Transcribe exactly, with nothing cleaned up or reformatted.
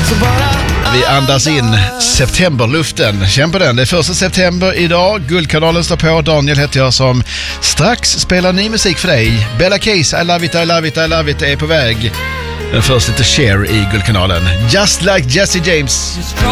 Vi andas in septemberluften. Känn på den. Det är första september idag. Guldkanalen står på. Daniel heter jag som strax spelar ny musik för dig. Bella Case, I love it, I love it, I love it är på väg. Den första lite Cher i Guldkanalen. Just like Jesse James.